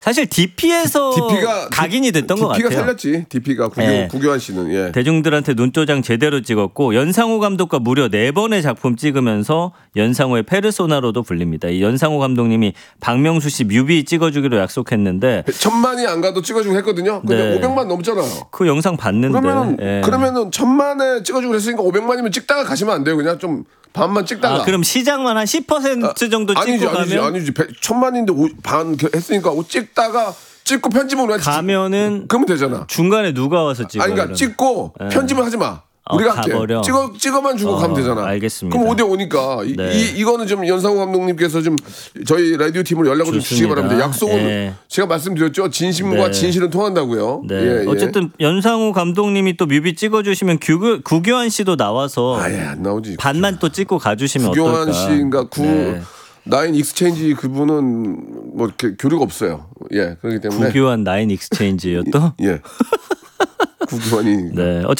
사실 DP에서 각인이 됐던 것 같아요. DP가 살렸지. DP가 구교환 씨는. 예. 대중들한테 눈도장 제대로 찍었고 연상호 감독과 무려 4번의 작품 찍으면서 연상호의 페르소나로도 불립니다. 이 연상호 감독님이 박명수 씨 뮤비 찍어주기로 약속했는데 1000만이 안 가도 찍어주고 했거든요. 근데 500만 넘잖아요. 그 영상 봤는데. 그러면은 1000만에 찍어주기로 했으니까 500만이면 찍다가 가시면 안 돼요. 그냥 좀 반만 찍다가. 그럼 시장만 한 10% 정도 찍고 가면? 아니지. 1000만인데 반 했으니까 찍고 편집을 가면은 그러면 되잖아. 중간에 누가 와서 찍어요? 그러니까 찍고 편집을 하지 마. 우리가 할게. 찍어만 주고 가면 되잖아. 알겠습니다. 그럼 5대5니까 이거는 좀 연상호 감독님께서 좀 저희 라디오 팀으로 연락을 좀 주시기 바랍니다. 약속은 제가 말씀드렸죠. 진심과 진실은 통한다고요. 네. 어쨌든 연상호 감독님이 또 뮤비 찍어주시면 구교환 씨도 나와서 안 나오지. 반만 또 찍고 가주시면 어떨까. 구교환 씨인가 나인 익스체인지 그분은 뭐 이렇게 교류가 없어요. 예, 그렇기 때문에 구교환 나인 익스체인지요 또? 예. 구교환이. 네.